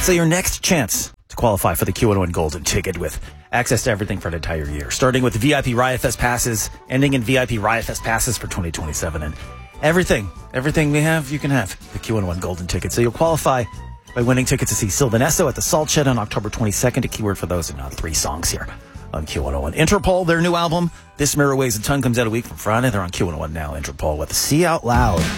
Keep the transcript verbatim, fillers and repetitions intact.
So your next chance to qualify for the Q one oh one Golden Ticket with access to everything for an entire year, starting with V I P Riot Fest passes, ending in V I P Riot Fest passes for twenty twenty-seven, and everything, everything we have, you can have the Q one oh one Golden Ticket. So you'll qualify by winning tickets to see Sylvan Esso at the Salt Shed on October twenty-second. A keyword for those and not three songs here on Q one oh one. Interpol, their new album, This Mirror Weighs a Ton, comes out a week from Friday. They're on Q one oh one now. Interpol with See Out Loud.